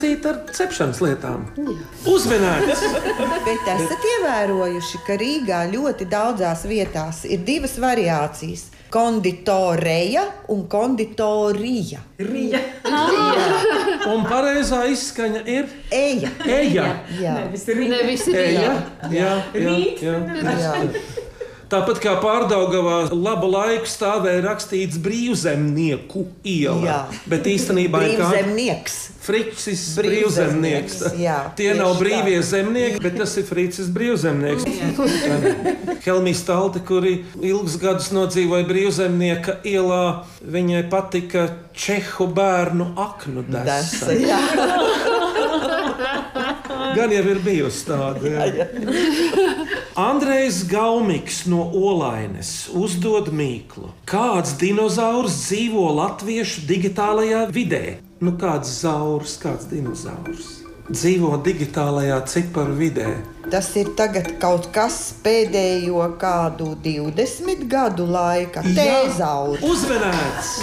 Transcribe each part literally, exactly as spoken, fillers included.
ar cepšanas lietām. Uzmanīts! Bet esat ievērojuši, ka Rīgā ļoti daudzās vietās ir divas variācijas – konditoreja un konditorija. Rija. Un pareizā izskaņa ir Eja. Eja. Jā. Nevis Rīga. Jā, jā, jā, jā. Tāpat kā Pārdaugavā labu laiku stāvēja rakstīts Brīvzemnieku iela, Jā. Bet īstenībā ir kā Brīvzemnieks. Fricis Brīvzemnieks, Brīvzemnieks. jā, Tie tieši nav tā. brīvie zemnieki, bet tas ir Fricis Brīvzemnieks. Helmija Stalte, kuri ilgus gadus nodzīvoja Brīvzemnieka ielā, viņai patika čehu bērnu aknu desa. Desa, jā. Gan jau ir bijusi tāda. Jā. Jā, Andrejs Gaumiks no Olaines uzdod mīklu. Kāds dinozaurs dzīvo latviešu digitālajā vidē? Nu, kāds zaurs, kāds dinozaurs dzīvo digitālajā ciparu vidē? Tas ir tagad kaut kas pēdējo kādu divdesmit gadu laika. Tēzauri. Uzmanēts!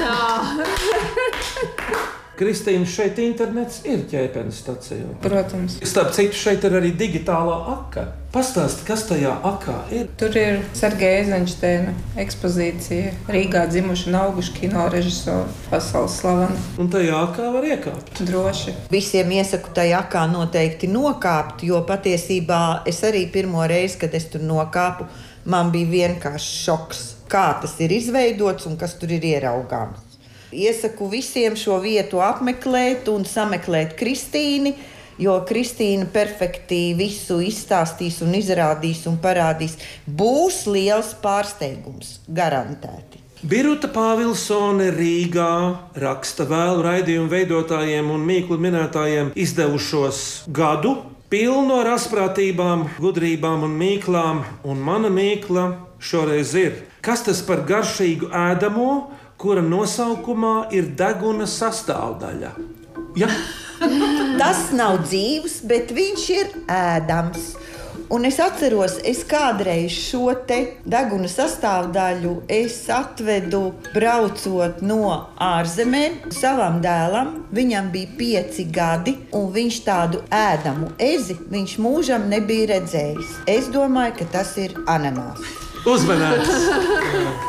Kristīna, šeit internets ir ķēpenes stacija. Protams. Starp citu, šeit ir arī digitālā aka. Pastāsti, kas tajā akā ir? Tur ir Sergeja Eizenšteina ekspozīcija Rīgā dzimuši un auguši kino režisoru, pasaules slaveni. Un tajā akā var iekāpt. Droši. Visiem iesaku tajā akā noteikti nokāpt, jo patiesībā es arī pirmo reizi, kad es tur nokāpu, man bija vienkārši šoks, kā tas ir izveidots un kas tur ir ieraugāms. Iesaku visiem šo vietu apmeklēt un sameklēt Kristīni, jo Kristīna perfekti visu izstāstīs un izrādīs un parādīs. Būs liels pārsteigums, garantēti. Biruta Pāvilsone Rīgā raksta vēlu raidījumu veidotājiem un mīklu minētājiem izdevušos gadu pilnu ar asprātībām, gudrībām un mīklām, un mana mīkla šoreiz ir. Kas tas par garšīgu ēdamo, kura nosaukumā ir deguna sastāvdaļa? Ja? Tas nav dzīvs, bet viņš ir ēdams. Un es atceros, es kādreiz šo te deguna sastāvdaļu es atvedu braucot no ārzemēm savam dēlam. Viņam bija pieci gadi, un viņš tādu ēdamu ezi viņš mūžam nebija redzējis. Es domāju, ka tas ir ananās. Uzmanēts!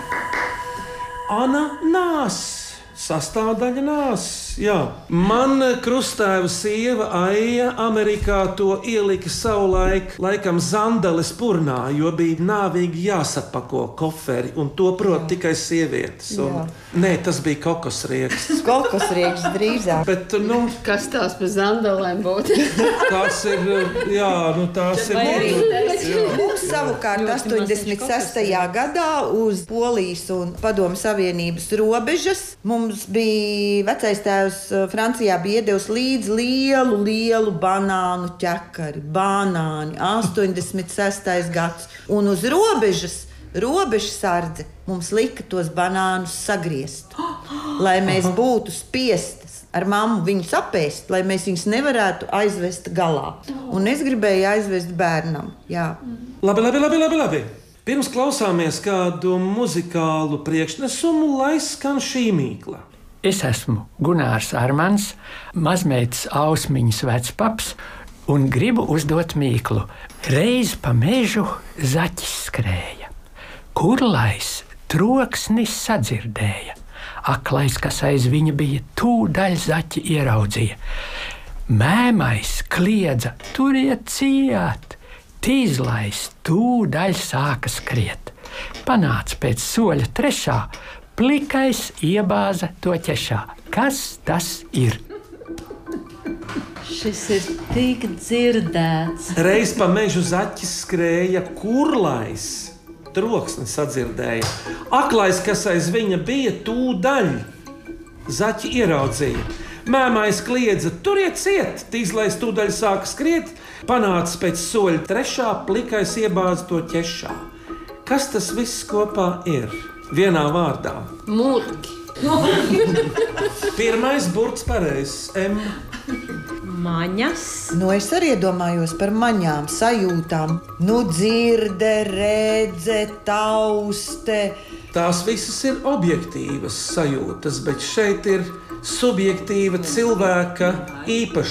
Ananās, sastāvdaļa nās. Jā. Man krustēva sieva Aija Amerikā to ielika savulaik, laikam Zandeles purnā, jo bija nāvīgi jāsapako koferi, un to prot tikai sievietes. Un, nē, tas bija kokosrieksts. Kokosrieksts drīzāk. Bet, nu, Kas tās pa zandelēm būtu? tās ir, jā, nu tās ir. Mums savukārt astoņdesmit sestajā gadā uz Polijas un Padomju Savienības robežas mums bija vecais tēvs Francijā bija iedevis līdzi lielu, lielu banānu ķekari. Banāni, astoņdesmit sestais gads. Un uz robežas, robežsardze mums lika tos banānus sagriezt, lai mēs būtu spiestas ar mammu viņus apēst, lai mēs viņus nevarētu aizvest galā. Un es gribēju aizvest bērnam. Jā. Labi, labi, labi, labi, labi. Pirms klausāmies kādu muzikālu priekšnesumu, lai skan šī mīkla. Es esmu Gunārs Armans, mazmeitas Ausmiņas vecpaps, un gribu uzdot mīklu. Reiz pa mežu zaķis skrēja, kurlais troksnis sadzirdēja. Aklais, kas aiz viņa bija, tūdaļ zaķi ieraudzīja. Mēmais kliedza, turiet ciet, tīzlais tūdaļ sāka skriet. Panāca pēc soļa trešā, plikais iebāza to ķešā. Kas tas ir? Šis ir tik dzirdēts. Reiz pa mežu zaķis skrēja, kurlais troksni sadzirdēja. Aklais, kas aiz viņa bija, tūdaļ zaķi ieraudzīja. Mēmais kliedza, turiet ciet, tīzlais tūdaļ sāka skriet, panāca pēc soļa trešā, plikais iebāza to ķešā. Kas tas viss kopā ir? Vienā vārdā. Mūrki. Pirmais burts pareizs. M. Maņas. Nu, es arī iedomājos par maņām, sajūtām. Nu, dzirde, redze, tauste. Tās visas ir objektīvas sajūtas, bet šeit ir subjektīva cilvēka īpašība.